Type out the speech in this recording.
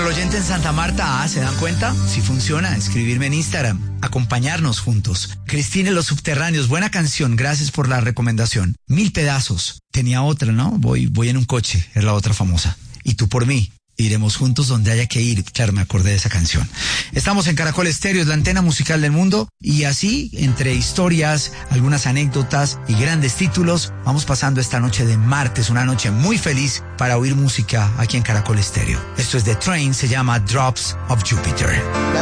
el oyente en Santa Marta, ¿se dan cuenta? Si funciona, escribirme en Instagram, acompañarnos juntos. Cristina y los subterráneos, buena canción, gracias por la recomendación. 1000 pedazos. Tenía otra, ¿no? Voy en un coche, es la otra famosa. Y tú por mí. Iremos juntos donde haya que ir. Claro, me acordé de esa canción. Estamos en Caracol Estéreo, es la antena musical del mundo. Y así, entre historias, algunas anécdotas y grandes títulos, vamos pasando esta noche de martes, una noche muy feliz para oír música aquí en Caracol Estéreo. Esto es The Train, se llama Drops of Jupiter.